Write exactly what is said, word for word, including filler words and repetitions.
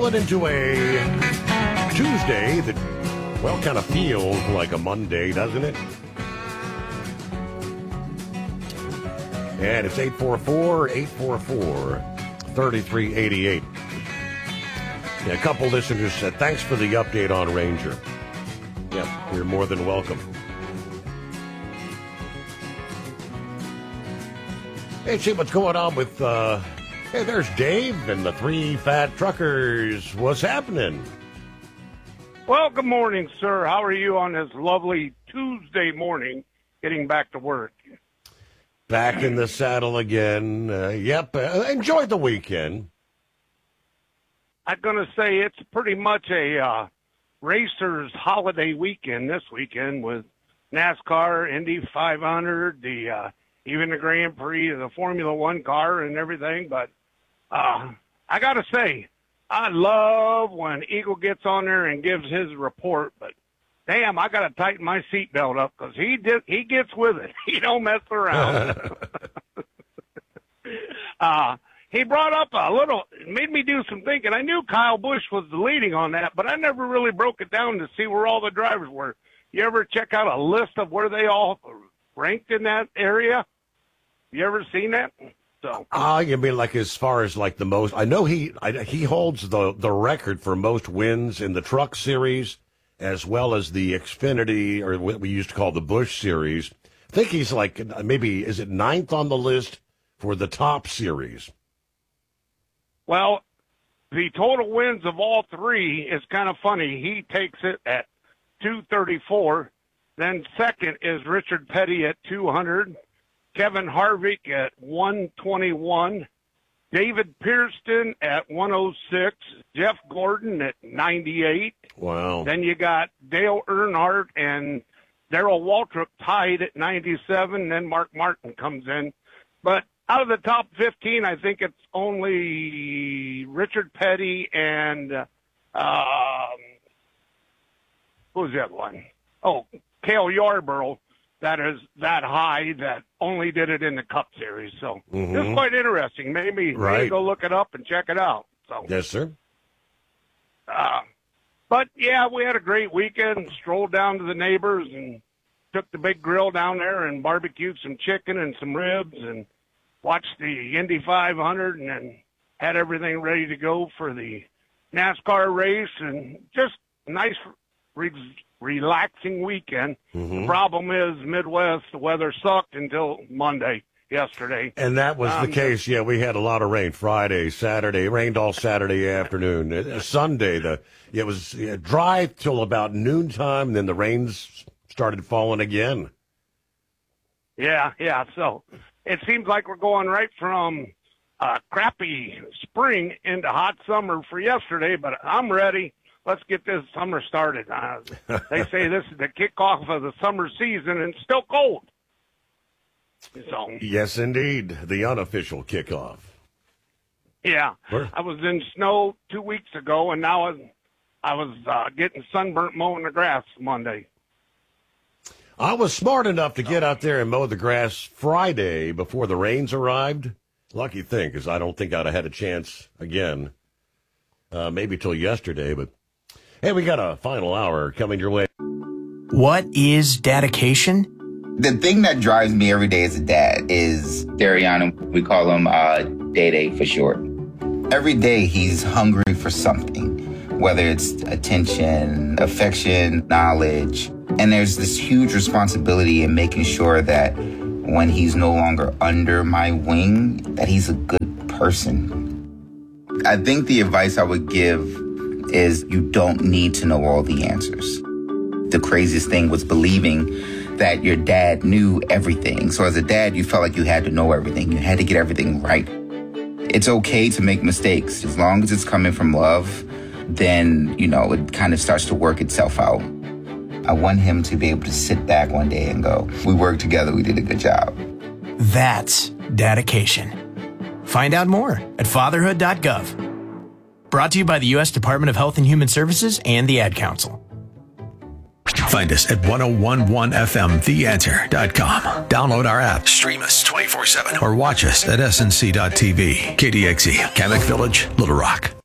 rolling into a Tuesday that, well, kind of feels like a Monday, doesn't it? And it's eight four four, eight four four, three three eight eight. Yeah, a couple listeners said, thanks for the update on Ranger. Yep, you're more than welcome. Hey, see what's going on with, uh, hey, there's Dave and the three fat truckers. What's happening? Well, good morning, sir. How are you on this lovely Tuesday morning getting back to work? Back in the saddle again. Uh, yep. Uh, enjoyed the weekend. I'm going to say it's pretty much a uh, racer's holiday weekend this weekend with NASCAR, Indy five hundred, the uh, even the Grand Prix, the Formula One car and everything. But uh, I got to say, I love when Eagle gets on there and gives his report, but damn, I got to tighten my seatbelt up because he did, he gets with it. He don't mess around. uh, he brought up a little, made me do some thinking. I knew Kyle Busch was the leading on that, but I never really broke it down to see where all the drivers were. You ever check out a list of where they all ranked in that area? You ever seen that? So, ah, uh, you mean like as far as like the most? I know he I, he holds the the record for most wins in the Truck Series, as well as the Xfinity, or what we used to call the Busch Series. I think he's like, maybe, is it ninth on the list for the Top Series? Well, the total wins of all three is kind of funny. He takes it at two thirty-four. Then second is Richard Petty at two hundred. Kevin Harvick at one twenty-one. David Pearson at one oh six, Jeff Gordon at ninety-eight. Wow. Then you got Dale Earnhardt and Darrell Waltrip tied at ninety-seven. Then Mark Martin comes in. But out of the top fifteen, I think it's only Richard Petty and, um, who's that one? Oh, Cale Yarborough. That is that high that only did it in the Cup Series. So mm-hmm. It's quite interesting. Maybe, right. maybe go look it up and check it out. So yes, sir. Uh, but, yeah, we had a great weekend, strolled down to the neighbors and took the big grill down there and barbecued some chicken and some ribs and watched the Indy five hundred and then had everything ready to go for the NASCAR race and just nice re- relaxing weekend. Mm-hmm. The problem is Midwest, the weather sucked until Monday yesterday. And that was um, the case. Yeah, we had a lot of rain Friday, Saturday. It rained all Saturday afternoon. Uh, Sunday, the it was yeah, dry till about noontime, and then the rains started falling again. Yeah, yeah. So it seems like we're going right from uh, crappy spring into hot summer for yesterday, but I'm ready. Let's get this summer started. Uh, they say this is the kickoff of the summer season, and it's still cold. So, yes, indeed, the unofficial kickoff. Yeah, Where? I was in snow two weeks ago, and now I, I was uh, getting sunburnt mowing the grass Monday. I was smart enough to get out there and mow the grass Friday before the rains arrived. Lucky thing, because I don't think I'd have had a chance again, uh, maybe till yesterday, but hey, we got a final hour coming your way. What is dedication? The thing that drives me every day as a dad is Dariana. We call him uh, Day Day for short. Every day he's hungry for something, whether it's attention, affection, knowledge. And there's this huge responsibility in making sure that when he's no longer under my wing, that he's a good person. I think the advice I would give is you don't need to know all the answers. The craziest thing was believing that your dad knew everything. So as a dad, you felt like you had to know everything. You had to get everything right. It's okay to make mistakes. As long as it's coming from love, then, you know, it kind of starts to work itself out. I want him to be able to sit back one day and go, we worked together, we did a good job. That's dedication. Find out more at fatherhood dot gov. Brought to you by the U S Department of Health and Human Services and the Ad Council. Find us at ten eleven F M the answer dot com. Download our app, stream us twenty-four seven, or watch us at S N C dot T V. K D X E, Kamek Village, Little Rock.